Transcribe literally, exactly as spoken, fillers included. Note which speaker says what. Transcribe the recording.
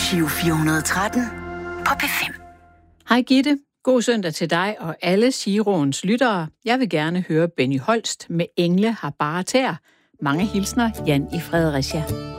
Speaker 1: Giro fire hundrede og tretten på P fem.
Speaker 2: Hej Gitte. God søndag til dig og alle Giroens lyttere. Jeg vil gerne høre Benny Holst med Engle har bare tær. Mange hilsner, Jan i Fredericia.